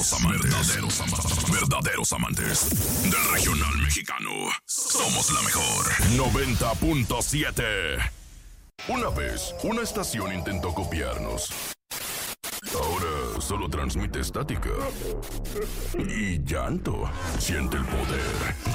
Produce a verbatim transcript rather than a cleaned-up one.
Amantes, verdaderos, ama- verdaderos amantes del regional mexicano. Somos la mejor. noventa punto siete. Una vez, una estación intentó copiarnos. Ahora solo transmite estática y llanto. Siente el poder